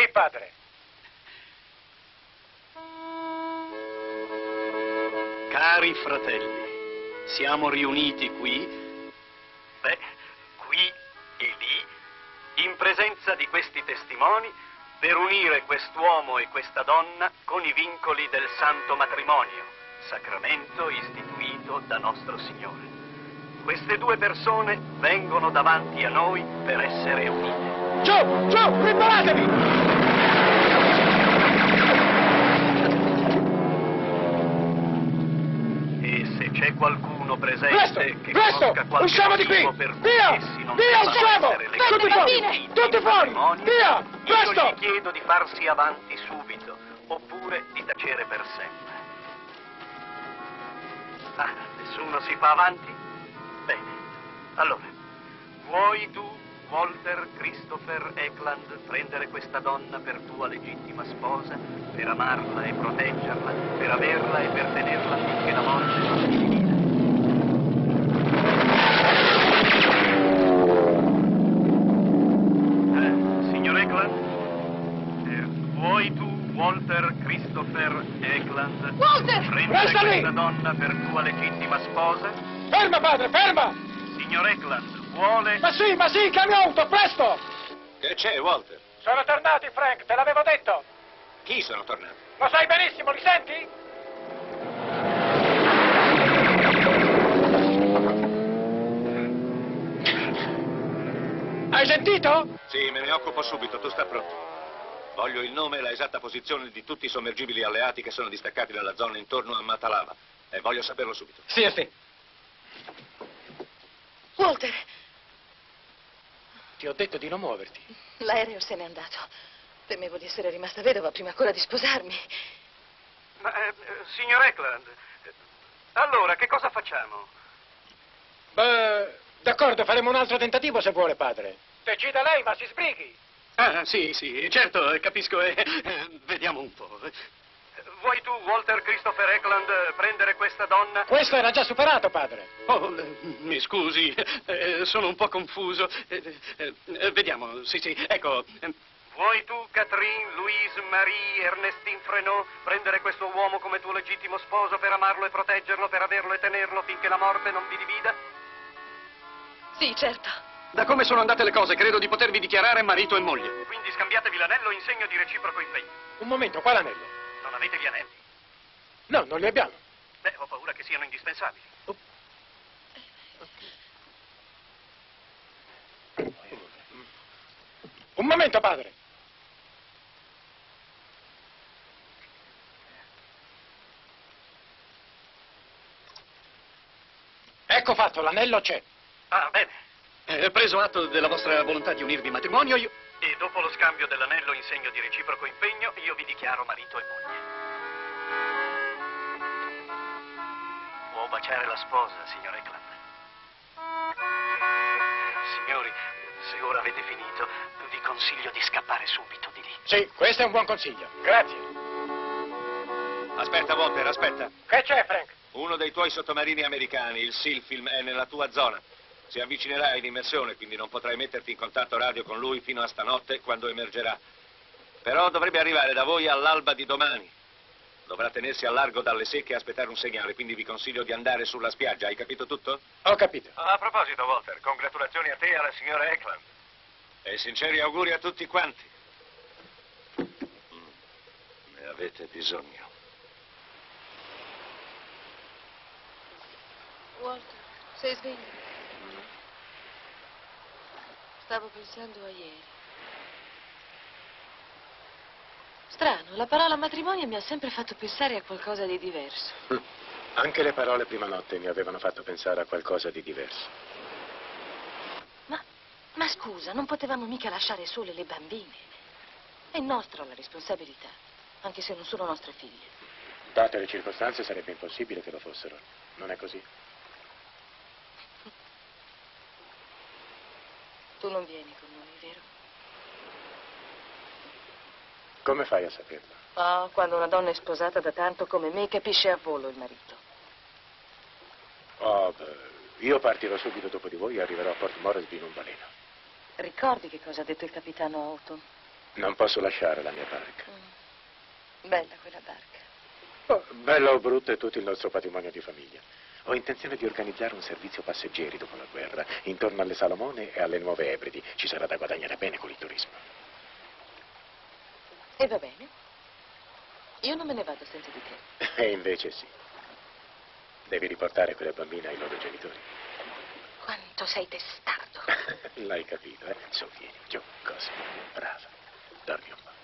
padre. Cari fratelli, siamo riuniti qui, qui e lì, in presenza di questi testimoni, per unire quest'uomo e questa donna con i vincoli del santo matrimonio, sacramento istituito da nostro Signore. Queste due persone vengono davanti a noi per essere unite. Giù, preparatevi! C'è qualcuno presente che conosca qualche usciamo di qui! motivo per cui Via! essi non Via, debbano usciamo! essere legati Tutti fuori! Via! Presto! Io gli chiedo di farsi avanti subito, oppure di tacere per sempre. Ah, nessuno si fa avanti? Bene. Allora, vuoi tu, Walter Christopher Eklund, prendere questa donna per tua legittima sposa, per amarla e proteggerla, per averla e per tenerla finché la morte non ti divida? Signor Eklund? Vuoi tu, Walter Christopher Eklund, prendere questa donna per tua legittima sposa? Ferma, padre, ferma! Signor Eklund, vuole... Ma sì, cambio auto, presto! Che c'è, Walter? Sono tornati, Frank, te l'avevo detto! Chi sono tornati? Lo sai benissimo, li senti? Hai sentito? Sì, me ne occupo subito, tu sta pronto. Voglio il nome e la esatta posizione di tutti i sommergibili alleati che sono distaccati dalla zona intorno a Matalava. E voglio saperlo subito. Sì. Walter, ti ho detto di non muoverti. l'aereo se n'è andato. Temevo di essere rimasta vedova prima ancora di sposarmi. Ma, signor Eklund, allora che cosa facciamo? Beh, d'accordo, faremo un altro tentativo se vuole, padre. Decida lei, ma si sbrighi. Ah, sì, certo, capisco. Vediamo un po'. Vuoi tu, Walter Christopher Eklund, prendere questa donna? Questo era già superato, padre. Oh, mi scusi, sono un po' confuso. Vediamo, sì, ecco. Vuoi tu, Catherine, Louise, Marie, Ernestine Frenot, prendere questo uomo come tuo legittimo sposo per amarlo e proteggerlo, per averlo e tenerlo finché la morte non vi divida? Sì, certo. Da come sono andate le cose, credo di potervi dichiarare marito e moglie. Quindi scambiatevi l'anello in segno di reciproco impegno. Un momento, qual anello? Non avete gli anelli? No, non li abbiamo. Beh, ho paura che siano indispensabili. Un momento, padre. Ecco fatto, l'anello c'è. Ah, bene. Preso atto della vostra volontà di unirvi in matrimonio, io... E dopo lo scambio dell'anello in segno di reciproco impegno, io vi dichiaro marito e moglie. Può baciare la sposa, signor Eklund. Signori, se ora avete finito, vi consiglio di scappare subito di lì. Sì, questo è un buon consiglio. Grazie. Aspetta, Walter, aspetta. Che c'è, Frank? Uno dei tuoi sottomarini americani, il Sealfilm, è nella tua zona. Si avvicinerà in immersione, quindi non potrai metterti in contatto radio con lui fino a stanotte, quando emergerà. Però dovrebbe arrivare da voi all'alba di domani. Dovrà tenersi a largo dalle secche e aspettare un segnale, quindi vi consiglio di andare sulla spiaggia. Hai capito tutto? Ho capito. A proposito, Walter, congratulazioni a te e alla signora Eklund. E sinceri auguri a tutti quanti. Ne avete bisogno. Walter, sei sveglio? Stavo pensando a ieri. Strano, la parola matrimonio mi ha sempre fatto pensare a qualcosa di diverso. Anche le parole prima notte mi avevano fatto pensare a qualcosa di diverso. Ma scusa, non potevamo mica lasciare sole le bambine. È nostra la responsabilità, anche se non sono nostre figlie. Date le circostanze sarebbe impossibile che lo fossero. Non è così? Tu non vieni con noi, vero? Come fai a saperlo? Oh, quando una donna è sposata da tanto come me, capisce a volo il marito. Oh, io partirò subito dopo di voi e arriverò a Port Moresby in un baleno. Ricordi che cosa ha detto il capitano Houghton? Non posso lasciare la mia barca. Bella quella barca. Oh, bella o brutta è tutto il nostro patrimonio di famiglia. Ho intenzione di organizzare un servizio passeggeri dopo la guerra, intorno alle Salomone e alle Nuove Ebridi. Ci sarà da guadagnare bene con il turismo. E va bene. Io non me ne vado senza di te. E invece sì. Devi riportare quella bambina ai loro genitori. Quanto sei testardo. L'hai capito, eh? Su, vieni, giù, così. Brava. Dormi un po'.